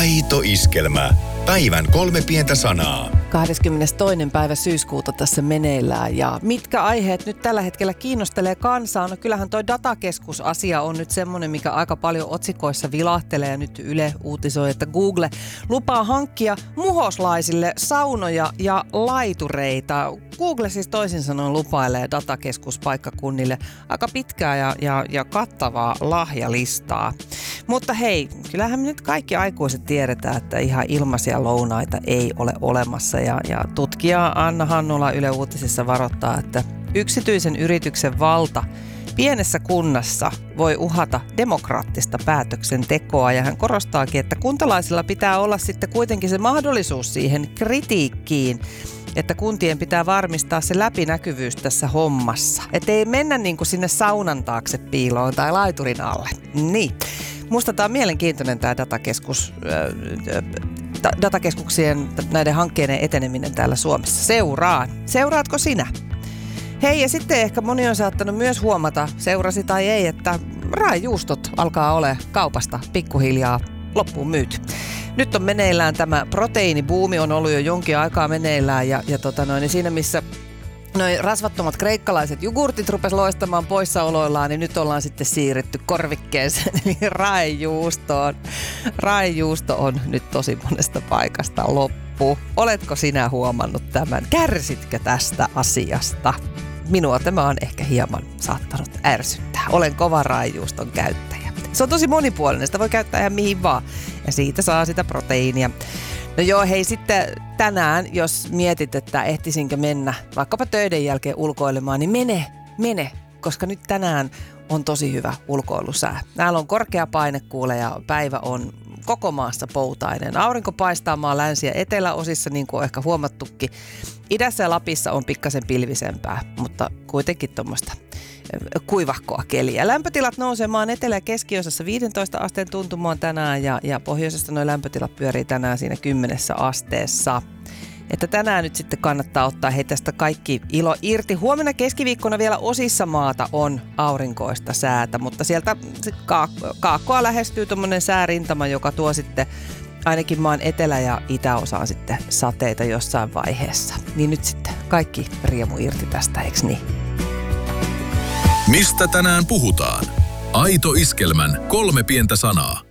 Aito iskelmä. Päivän 3 pientä sanaa. 22. päivä syyskuuta tässä meneillään ja mitkä aiheet nyt tällä hetkellä kiinnostelee kansaa? No kyllähän toi datakeskusasia on nyt semmoinen, mikä aika paljon otsikoissa vilahtelee ja nyt Yle uutisoi, että Google lupaa hankkia muhoslaisille saunoja ja laitureita. Google siis toisin sanoen lupailee datakeskuspaikkakunnille aika pitkää ja kattavaa lahjalistaa. Mutta hei, kyllähän me nyt kaikki aikuiset tiedetään, että ihan ilmaisia lounaita ei ole olemassa. Ja tutkija Anna Hannula Yle Uutisissa varoittaa, että yksityisen yrityksen valta pienessä kunnassa voi uhata demokraattista päätöksentekoa. Ja hän korostaakin, että kuntalaisilla pitää olla sitten kuitenkin se mahdollisuus siihen kritiikkiin, että kuntien pitää varmistaa se läpinäkyvyys tässä hommassa. Että ei mennä niin kuin sinne saunan taakse piiloon tai laiturin alle. Niin. Musta tämä on mielenkiintoinen tämä datakeskuksien näiden hankkeiden eteneminen täällä Suomessa. Seuraatko sinä? Hei, ja sitten ehkä moni on saattanut myös huomata, seurasi tai ei, että raajuustot alkaa ole kaupasta pikkuhiljaa loppuun myyty. Nyt on meneillään tämä proteiinibuumi, on ollut jo jonkin aikaa meneillään ja siinä missä noi rasvattomat kreikkalaiset jogurtit rupes loistamaan poissaoloillaan, niin nyt ollaan sitten siirrytty korvikkeeseen, eli raejuustoon. Raejuusto on nyt tosi monesta paikasta loppu. Oletko sinä huomannut tämän? Kärsitkö tästä asiasta? Minua tämä on ehkä hieman saattanut ärsyttää. Olen kova raejuuston käyttäjä. Se on tosi monipuolinen, sitä voi käyttää ihan mihin vaan. Ja siitä saa sitä proteiinia. No joo, hei sitten tänään, jos mietit, että ehtisinkö mennä vaikkapa töiden jälkeen ulkoilemaan, niin mene, koska nyt tänään on tosi hyvä ulkoilusää. Täällä on korkea paine kuule ja päivä on koko maassa poutainen. Aurinko paistaa maan länsi- ja eteläosissa, niin kuin on ehkä huomattukin. Idässä ja Lapissa on pikkasen pilvisempää, mutta kuitenkin tuommoista kuivahkoa keliä. Lämpötilat nousee maan etelä- ja keskiosassa 15 asteen tuntumaan tänään ja pohjoisessa nuo lämpötilat pyörii tänään siinä 10 asteessa. Että tänään nyt sitten kannattaa ottaa tästä kaikki ilo irti. Huomenna keskiviikkona vielä osissa maata on aurinkoista säätä, mutta sieltä kaakkoa lähestyy tuommoinen säärintama, joka tuo sitten ainakin maan etelä- ja itäosaan sitten sateita jossain vaiheessa. Niin nyt sitten kaikki riemu irti tästä, eikö niin? Mistä tänään puhutaan? Aito iskelmän 3 pientä sanaa.